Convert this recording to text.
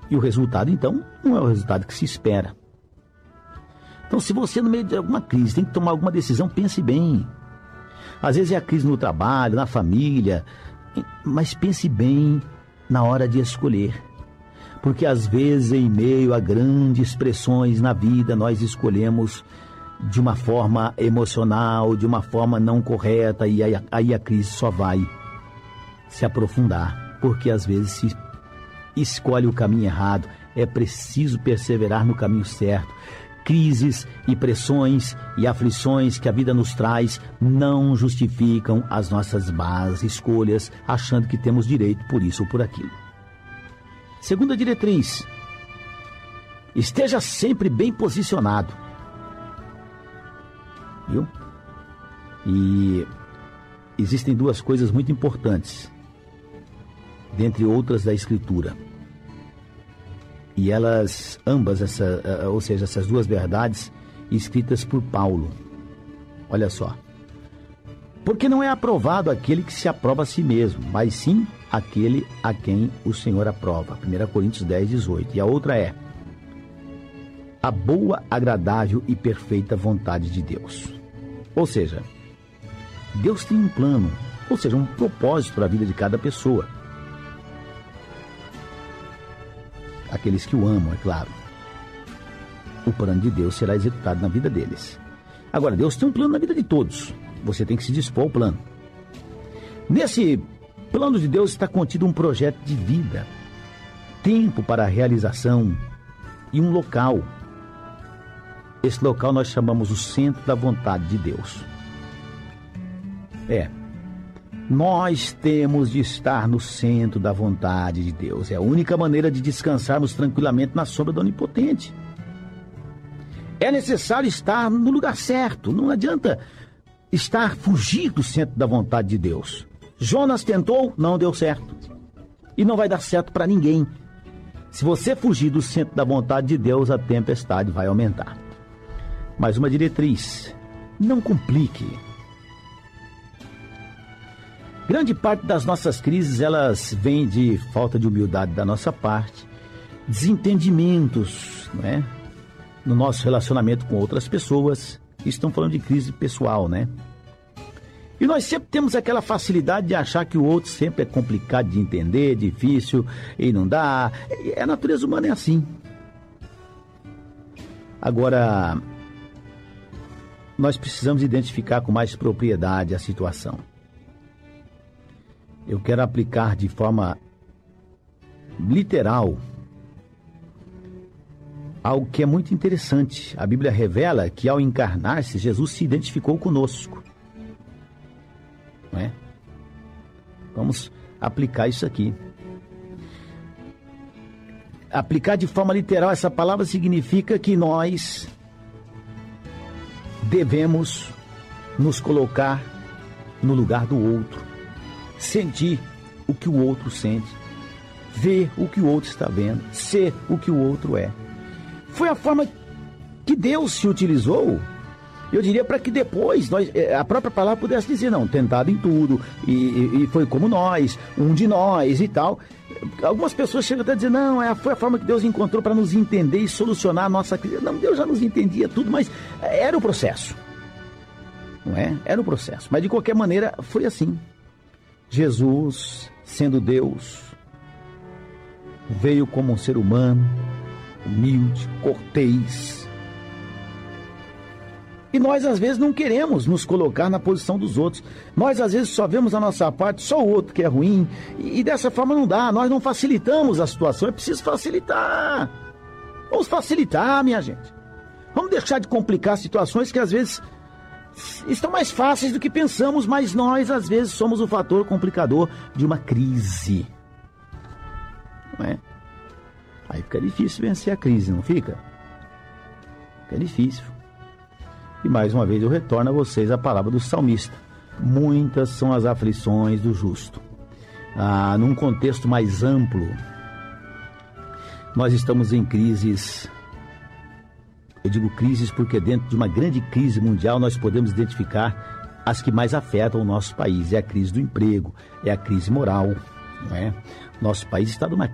E o resultado, então, não é o resultado que se espera. Então, se você, no meio de alguma crise, tem que tomar alguma decisão, pense bem. Às vezes é a crise no trabalho, na família, mas pense bem na hora de escolher. Porque às vezes, em meio a grandes pressões na vida, nós escolhemos de uma forma emocional, de uma forma não correta, e aí a crise só vai se aprofundar. Porque às vezes se escolhe o caminho errado. É preciso perseverar no caminho certo. Crises e pressões e aflições que a vida nos traz não justificam as nossas más escolhas, achando que temos direito por isso ou por aquilo. Segunda diretriz: esteja sempre bem posicionado. Viu? E existem duas coisas muito importantes, dentre outras da Escritura. E elas, ambas, essas duas verdades, escritas por Paulo. Olha só. Porque não é aprovado aquele que se aprova a si mesmo, mas sim aquele a quem o Senhor aprova. 1 Coríntios 10, 18. E a outra é: a boa, agradável e perfeita vontade de Deus. Ou seja, Deus tem um plano, ou seja, um propósito para a vida de cada pessoa. Aqueles que o amam, é claro. O plano de Deus será executado na vida deles. Agora, Deus tem um plano na vida de todos. Você tem que se dispor ao plano. Nesse plano de Deus está contido um projeto de vida, tempo para a realização e um local. Esse local nós chamamos o centro da vontade de Deus. Nós temos de estar no centro da vontade de Deus. É a única maneira de descansarmos tranquilamente na sombra do Onipotente. É necessário estar no lugar certo. Não adianta fugir do centro da vontade de Deus. Jonas tentou, não deu certo. E não vai dar certo para ninguém. Se você fugir do centro da vontade de Deus, a tempestade vai aumentar. Mais uma diretriz: não complique. Grande parte das nossas crises, elas vêm de falta de humildade da nossa parte, desentendimentos, né, no nosso relacionamento com outras pessoas. Estamos falando de crise pessoal, né? E nós sempre temos aquela facilidade de achar que o outro sempre é complicado de entender, difícil, e não dá. A natureza humana é assim. Agora, nós precisamos identificar com mais propriedade a situação. Eu quero aplicar de forma literal algo que é muito interessante. A Bíblia revela que ao encarnar-se, Jesus se identificou conosco. Não é? Vamos aplicar isso aqui. Aplicar de forma literal essa palavra significa que nós devemos nos colocar no lugar do outro. Sentir o que o outro sente, ver o que o outro está vendo, ser o que o outro é. Foi a forma que Deus se utilizou, eu diria, para que depois a própria palavra pudesse dizer, não, tentado em tudo, e foi como nós, um de nós e tal. Algumas pessoas chegam até a dizer, não, foi a forma que Deus encontrou para nos entender e solucionar a nossa crise. Não, Deus já nos entendia tudo, mas era o processo. Não é? Era o processo. Mas de qualquer maneira, foi assim. Jesus, sendo Deus, veio como um ser humano, humilde, cortês. E nós, às vezes, não queremos nos colocar na posição dos outros. Nós, às vezes, só vemos a nossa parte, só o outro que é ruim. E dessa forma não dá. Nós não facilitamos a situação. É preciso facilitar. Vamos facilitar, minha gente. Vamos deixar de complicar situações que, às vezes, estão mais fáceis do que pensamos, mas nós, às vezes, somos o fator complicador de uma crise. Não é? Aí fica difícil vencer a crise, não fica? Fica difícil. E mais uma vez eu retorno a vocês a palavra do salmista. Muitas são as aflições do justo. Num contexto mais amplo, nós estamos em crises. Eu digo crises porque dentro de uma grande crise mundial nós podemos identificar as que mais afetam o nosso país. É a crise do emprego, é a crise moral, não é? Nosso país está numa